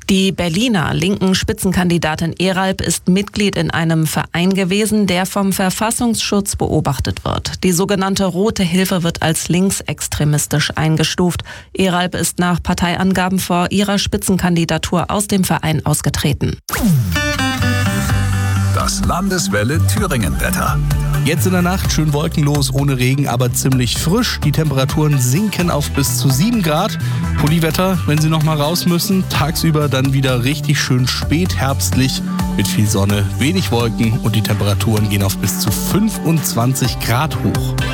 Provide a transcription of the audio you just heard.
Die Berliner linken Spitzenkandidatin Eralp ist Mitglied in einem Verein gewesen, der vom Verfassungsschutz beobachtet wird. Die sogenannte Rote Hilfe wird als linksextremistisch eingestuft. Eralp ist nach Parteiangaben vor ihrer Spitzenkandidatur aus dem Verein ausgetreten. Das Landeswelle Thüringen-Wetter. Jetzt in der Nacht schön wolkenlos, ohne Regen, aber ziemlich frisch. Die Temperaturen sinken auf bis zu 7 Grad. Pulliwetter, wenn Sie noch mal raus müssen. Tagsüber dann wieder richtig schön spätherbstlich mit viel Sonne, wenig Wolken und die Temperaturen gehen auf bis zu 25 Grad hoch.